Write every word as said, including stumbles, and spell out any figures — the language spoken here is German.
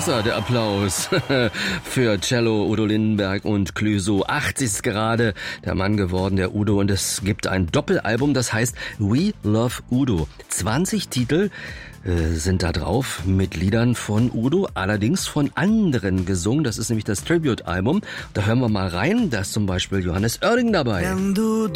besser, der Applaus für Cello, Udo Lindenberg und Clouseau. achtzig ist gerade der Mann geworden, der Udo, und es gibt ein Doppelalbum, das heißt We Love Udo. zwanzig Titel äh, sind da drauf mit Liedern von Udo, allerdings von anderen gesungen. Das ist nämlich das Tribute-Album. Da hören wir mal rein, da ist zum Beispiel Johannes Oerding dabei. Wenn du